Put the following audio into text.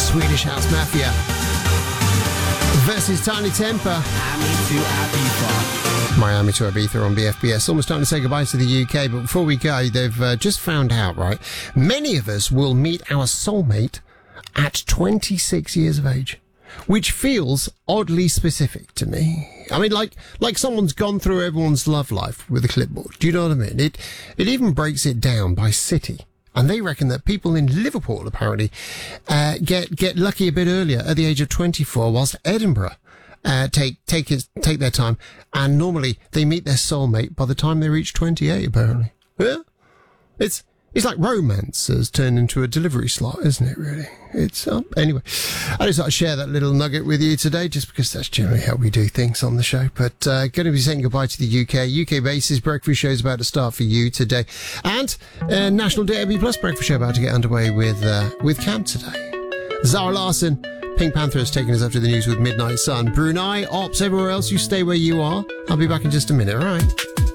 Swedish House Mafia versus Tiny Temper. Miami to Ibiza on BFBS. Almost time to say goodbye to the UK, but before we go, they've just found out, right? Many of us will meet our soulmate at 26 years of age, which feels oddly specific to me. I mean, like someone's gone through everyone's love life with a clipboard. Do you know what I mean? It even breaks it down by city. And they reckon that people in Liverpool apparently get lucky a bit earlier at the age of 24, whilst Edinburgh take their time, and normally they meet their soulmate by the time they reach 28. Apparently, yeah, it's like romance has turned into a delivery slot, isn't it? Really, it's anyway. I just thought I'd share that little nugget with you today, just because that's generally how we do things on the show. But going to be saying goodbye to the UK basis breakfast show's about to start for you today, and National DAB Plus breakfast show about to get underway with Cam today. Zara Larsson, Pink Panther has taken us up to the news with Midnight Sun. Brunei, Ops, everywhere else, you stay where you are. I'll be back in just a minute, all right?